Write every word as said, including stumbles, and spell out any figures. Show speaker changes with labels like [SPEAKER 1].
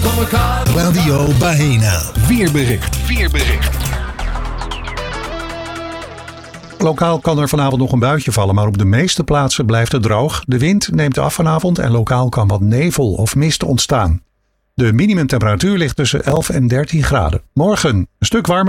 [SPEAKER 1] Radio Baena. Weerbericht. Weerbericht.
[SPEAKER 2] Lokaal kan er vanavond nog een buitje vallen, maar op de meeste plaatsen blijft het droog. De wind neemt af vanavond en lokaal kan wat nevel of mist ontstaan. De minimumtemperatuur ligt tussen elf en dertien graden. Morgen een stuk warmer.